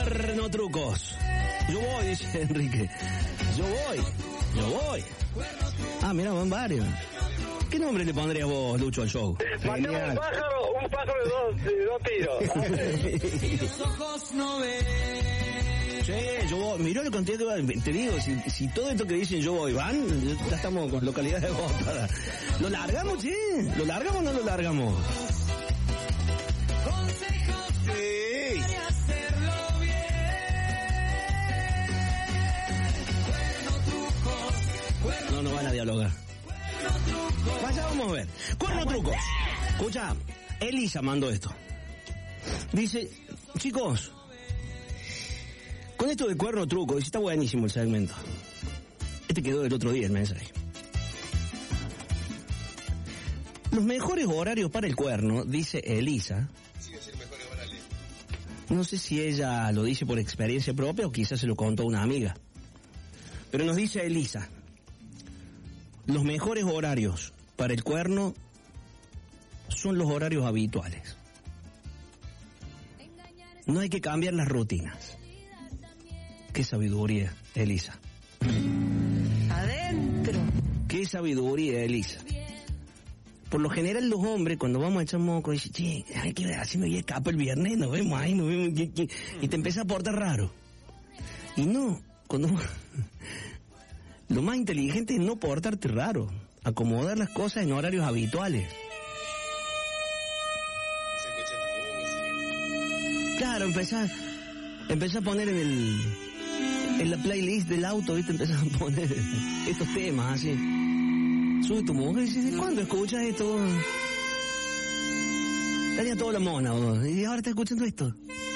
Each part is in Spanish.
Cuernotrucos. Yo voy, dice Enrique. Yo voy. Ah, mira, van varios. ¿Qué nombre le pondrías vos, Lucho, al show? Matemos un pájaro de dos tiros. Los ojos no ven. Sí, yo voy. Mirá la cantidad que te digo, si todo esto que dicen yo voy van, ya estamos con localidades votadas. ¿Lo largamos, sí? ¿Lo largamos o no lo largamos? Sí. No van a dialogar. Vaya, vamos a ver. Cuernotrucos. Escucha, Elisa mandó esto. Dice, chicos, con esto de Cuernotruco, dice, está buenísimo el segmento. Este quedó del otro día el mensaje. Los mejores horarios para el cuerno, dice Elisa. No sé si ella lo dice por experiencia propia o quizás se lo contó a una amiga. Pero nos dice Elisa, los mejores horarios para el cuerno son los horarios habituales. No hay que cambiar las rutinas. Qué sabiduría, Elisa. Adentro. Qué sabiduría, Elisa. Por lo general los hombres cuando vamos a echar moco dicen, che, hay que ver, así me voy a escapar el viernes, nos vemos ahí, y te empieza a portar raro. Y no, cuando lo más inteligente es no portarte raro, acomodar las cosas en horarios habituales. Claro, empezás a poner en la playlist del auto, ¿viste? Empezás a poner estos temas así. Sube tu mujer y dice, ¿cuándo escuchas esto? Tenía toda la mona, vos, y ahora estás escuchando esto.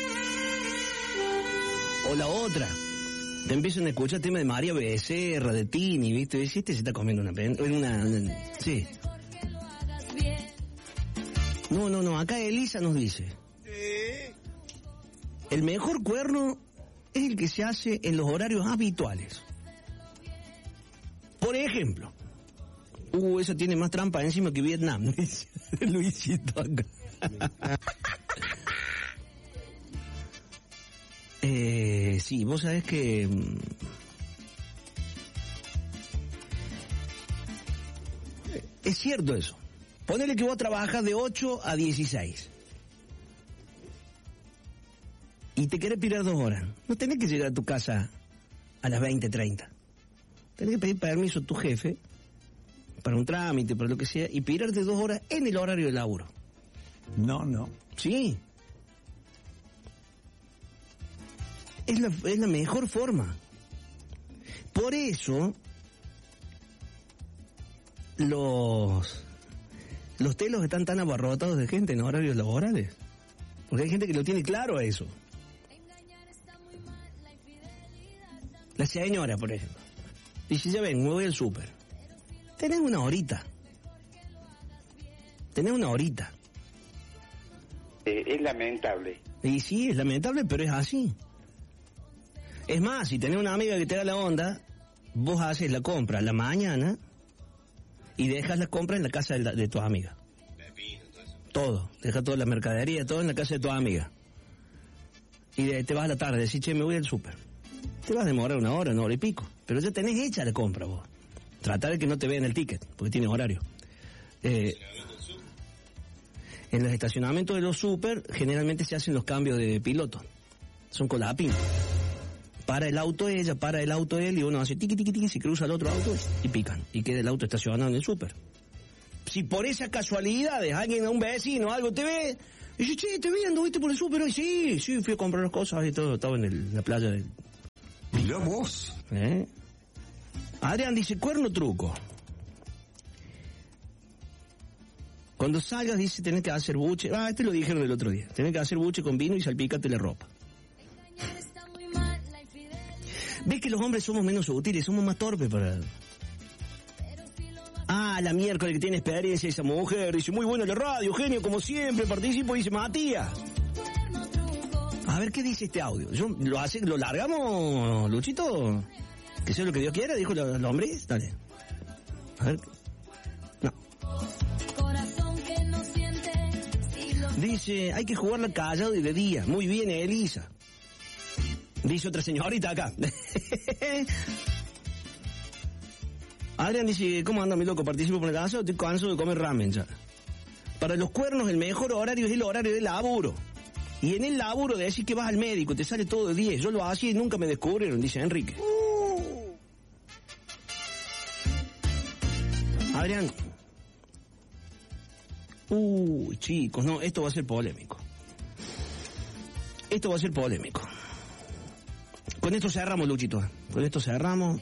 O la otra, te empiezan a escuchar temas de María Becerra, de Tini, ¿viste? Y este se está comiendo una sí. No, acá Elisa nos dice. El mejor cuerno es el que se hace en los horarios habituales. Por ejemplo, eso tiene más trampa encima que Vietnam, dice Luisito acá. Sí, vos sabés que es cierto eso. Ponele que vos trabajás de 8 a 16 y te querés pirar 2 horas. No tenés que llegar a tu casa a las 20:30. Tenés que pedir permiso a tu jefe para un trámite, para lo que sea, y pirarte 2 horas en el horario de laburo. No. Sí. Es la mejor forma. Por eso, los telos están tan abarrotados de gente en horarios laborales. Porque hay gente que lo tiene claro a eso. La señora, por ejemplo, dice, ya ven, me voy al súper. Tenés una horita. Es lamentable. Y sí, es lamentable, pero es así. Es más, si tenés una amiga que te da la onda, vos haces la compra a la mañana y dejas la compra en la casa de tu amiga. Todo. Deja toda la mercadería, todo en la casa de tu amiga. Y te vas a la tarde, decís, che, me voy al súper. Te vas a demorar 1 hora, 1 hora y pico. Pero ya tenés hecha la compra vos. Tratar de que no te vean el ticket, porque tiene horario. En los estacionamientos de los súper, generalmente se hacen los cambios de piloto. Son con la PIN. Para el auto ella, para el auto él, y uno hace tiqui, tiqui, tiqui, se cruza el otro auto y pican. Y queda el auto estacionado en el súper. Si por esas casualidades alguien, un vecino, algo te ve, y dice, che, te vi, anduviste por el súper hoy. Sí, fui a comprar las cosas y todo, estaba en la playa del... Mirá vos. Adrián dice, Cuernotruco. Cuando salgas, dice, tenés que hacer buche. Este lo dijeron el otro día. Tenés que hacer buche con vino y salpícate la ropa. ¿Ves que los hombres somos menos útiles? Somos más torpes para... La miércoles que tiene experiencia esa mujer. Dice, muy bueno la radio, genio, como siempre, participo, dice Matías. A ver qué dice este audio. ¿Lo largamos, Luchito? Que sea lo que Dios quiera, dijo el hombre. Dale. A ver. No. Dice, hay que jugarla callado y de día. Muy bien, Elisa. Dice otra señorita acá. Adrián dice, ¿cómo anda mi loco? Participo por el caso, estoy cansado de comer ramen ya. Para los cuernos el mejor horario es el horario de laburo. Y en el laburo de decir que vas al médico, te sale todo de 10. Yo lo hacía y nunca me descubrieron, dice Enrique. Adrián. Chicos, no, esto va a ser polémico. Esto va a ser polémico. Con esto cerramos, Luchito. Con esto cerramos.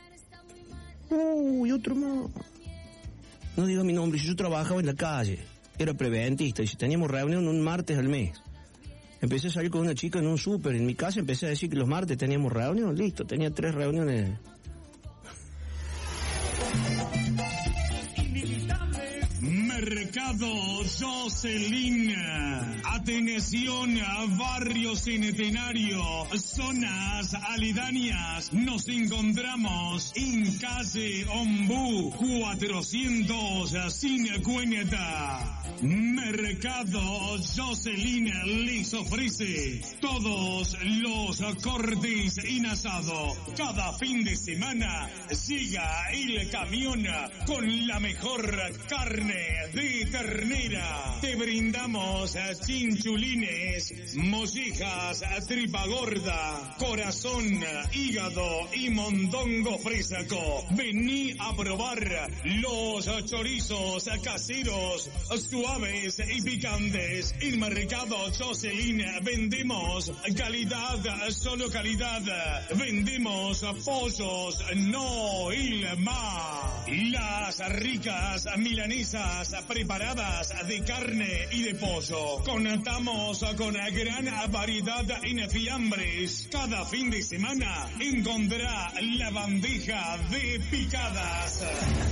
Y otro más. No diga mi nombre, yo trabajaba en la calle. Era preventista y si teníamos reunión un martes al mes. Empecé a salir con una chica en un súper. En mi casa empecé a decir que los martes teníamos reunión. Listo, tenía 3 reuniones. Mercado Jocelyn. Atención, Barrio Centenario, zonas aledañas. Nos encontramos en calle Ombú 450. Mercado Jocelyn les ofrece todos los cortes en asado. Cada fin de semana llega el camión con la mejor carne de ternera. Te brindamos chinchulines, mollejas, tripa gorda, corazón, hígado y mondongo fresco. Vení a probar los chorizos caseros, suaves y picantes. En Mercado Jocelyn vendemos calidad, solo calidad. Vendemos pollos, no hilma. Las ricas milanesas preparadas de carne y de pollo. Contamos con gran variedad en fiambres. Cada fin de semana encontrará la bandeja de picadas.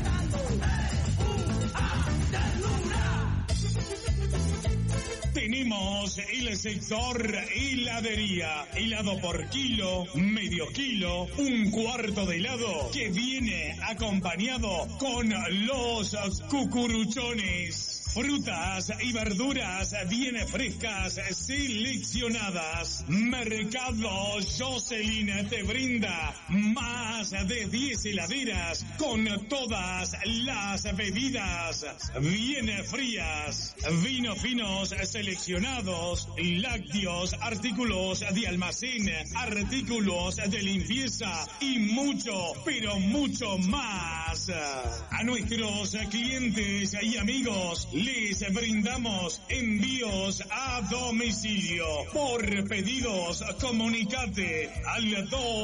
Tenemos el sector heladería. Helado por kilo, medio kilo, un cuarto de helado que viene acompañado con los cucuruchones. Frutas y verduras bien frescas, seleccionadas. Mercado Jocelyn te brinda más de 10 heladeras con todas las bebidas bien frías. Vinos finos seleccionados, lácteos, artículos de almacén, artículos de limpieza y mucho, pero mucho más. A nuestros clientes y amigos les brindamos envíos a domicilio. Por pedidos, comunicate al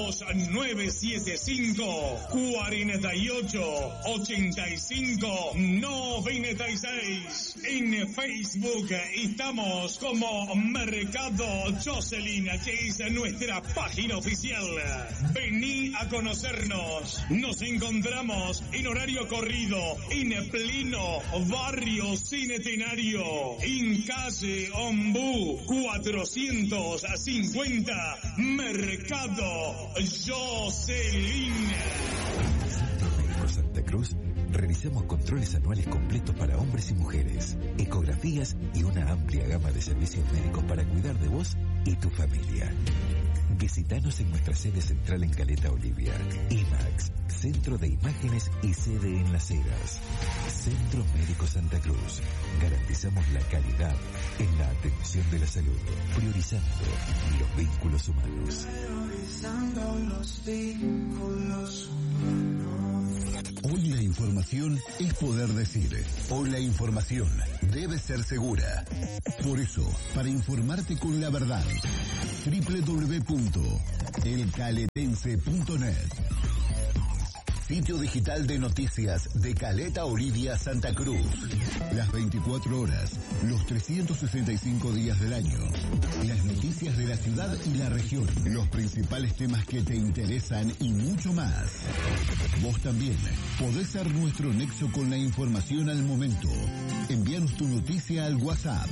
2975 48 85 96. En Facebook estamos como Mercado Jocelyn, que es nuestra página oficial. Vení a conocernos. Nos encontramos en horario corrido en pleno barrio Centenario, en calle Ombú 450, Mercado Jocelyn. Centro Médico Santa Cruz realizamos controles anuales completos para hombres y mujeres, ecografías y una amplia gama de servicios médicos para cuidar de vos y tu familia. Visítanos en nuestra sede central en Caleta Olivia. IMAX, Centro de Imágenes y sede en Las Heras. Centro Médico Santa Cruz. Garantizamos la calidad en la atención de la salud, priorizando los vínculos humanos. Hoy la información es poder decir. Hoy la información debe ser segura. Por eso, para informarte con la verdad, www.elcaletense.net, sitio digital de noticias de Caleta Olivia, Santa Cruz. Las 24 horas, los 365 días del año. Las noticias de la ciudad y la región. Los principales temas que te interesan y mucho más. Vos también podés ser nuestro nexo con la información al momento. Envíanos tu noticia al WhatsApp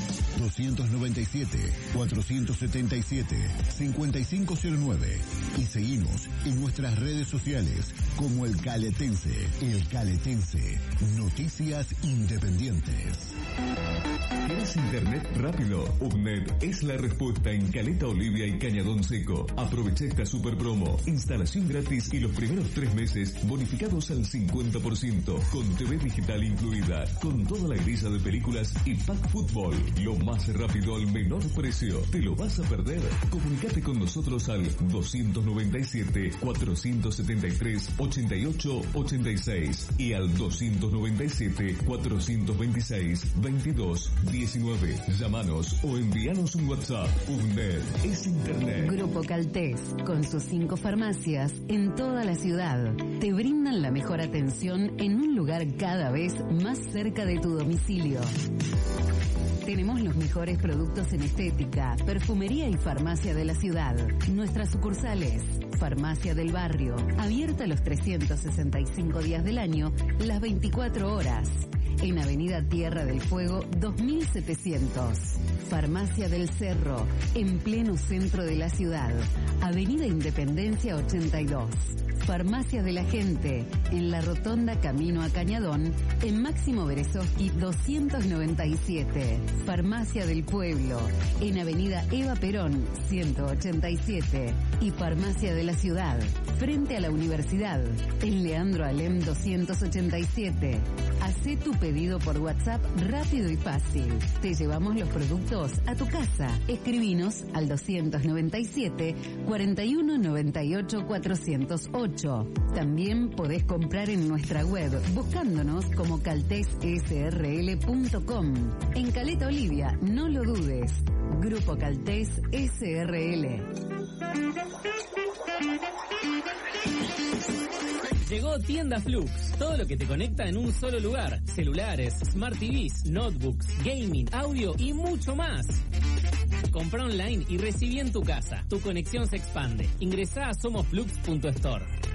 297-477-5509 y seguinos en nuestras redes sociales como El Caletense. El Caletense, noticias independientes. ¿Querés ¿Necesitas internet rápido? UBNET es la respuesta en Caleta Olivia y Cañadón Seco. Aprovecha esta super promo. Instalación gratis y los primeros 3 meses bonificados al 50%. Con TV digital incluida. Con toda la grilla de películas y pack fútbol. Lo más rápido al menor precio. ¿Te lo vas a perder? Comunicate con nosotros al 297-473-8886 y al 297-426-2219. Llámanos o envíanos un WhatsApp. UBNET es internet. Grupo Caltés, con sus 5 farmacias en toda la ciudad, te brindan la mejor atención en un lugar cada vez más cerca de tu domicilio. Tenemos los mejores productos en estética, perfumería y farmacia de la ciudad. Nuestras sucursales: Farmacia del Barrio, abierta los 365 días del año, las 24 horas. En Avenida Tierra del Fuego 2700. Farmacia del Cerro, en pleno centro de la ciudad. Avenida Independencia 82. Farmacia de la Gente, en la Rotonda Camino a Cañadón, en Máximo Berezovsky 297. Farmacia del Pueblo, en Avenida Eva Perón 187. Y Farmacia de la Ciudad, frente a la Universidad, en Leandro Alem 287. Hacé tu pedido por WhatsApp rápido y fácil. Te llevamos los productos a tu casa. Escribinos al 297 41 98 408. También podés comprar en nuestra web buscándonos como caltessrl.com. En Caleta Olivia, no lo dudes. Grupo Caltés SRL. Llegó Tienda Flux, todo lo que te conecta en un solo lugar. Celulares, Smart TVs, notebooks, gaming, audio y mucho más. Compra online y recibí en tu casa. Tu conexión se expande. Ingresá a somosflux.store.